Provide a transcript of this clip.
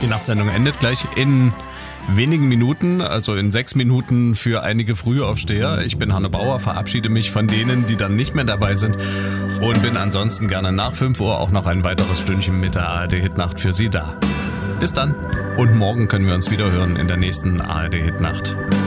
Die Nachtsendung endet gleich in wenigen Minuten, also in 6 Minuten für einige Frühaufsteher. Ich bin Hanne Bauer, verabschiede mich von denen, die dann nicht mehr dabei sind und bin ansonsten gerne nach 5 Uhr auch noch ein weiteres Stündchen mit der ARD Hitnacht für Sie da. Bis dann und morgen können wir uns wieder hören in der nächsten ARD Hitnacht.